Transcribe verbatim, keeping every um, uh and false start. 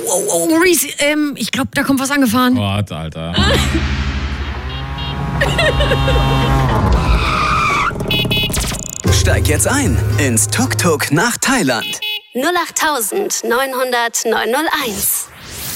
oh, oh, Maurice, ähm, ich glaube, da kommt was angefahren. Gott, Alter. Steig jetzt ein ins Tuk-Tuk nach Thailand. null acht neunhundert neunhunderteins.